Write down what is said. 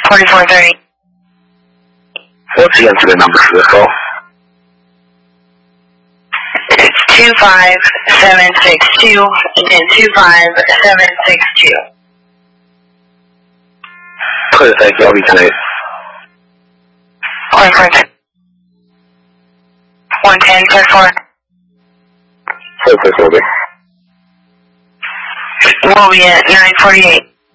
4430. What's the incident number for this call? It's 25762. Again, 25762. Clear, thank you. I'll be tonight. 110, clear for. Clear, will be. We'll be at 948.